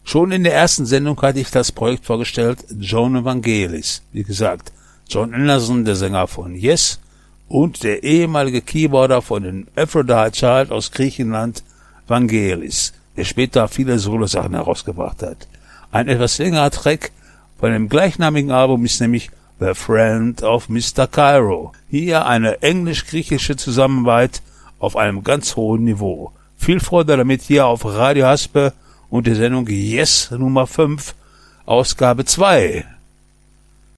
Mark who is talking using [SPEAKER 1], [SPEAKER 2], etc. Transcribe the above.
[SPEAKER 1] Schon in der ersten Sendung hatte ich das Projekt vorgestellt, John Evangelis. Wie gesagt, John Anderson, der Sänger von Yes, und der ehemalige Keyboarder von den Aphrodite Child aus Griechenland, Vangelis, der später viele Solo-Sachen herausgebracht hat. Ein etwas längerer Track von dem gleichnamigen Album ist nämlich The Friend of Mr. Cairo. Hier eine englisch-griechische Zusammenarbeit auf einem ganz hohen Niveau. Viel Freude damit hier auf Radio Haspe und der Sendung Yes Nummer 5, Ausgabe 2.